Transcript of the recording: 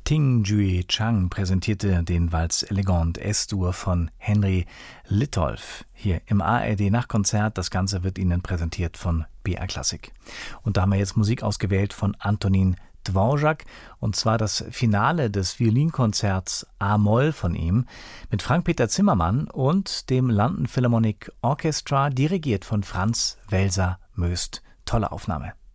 Ting Jue Chang präsentierte den Valse Elegant S-Dur von Henry Litolff hier im ARD-Nachtkonzert. Das Ganze wird Ihnen präsentiert von BR Classic. Und da haben wir jetzt Musik ausgewählt von Antonín Dvořák, und zwar das Finale des Violinkonzerts A-Moll von ihm mit Frank-Peter Zimmermann und dem London Philharmonic Orchestra, dirigiert von Franz Welser-Möst. Tolle Aufnahme.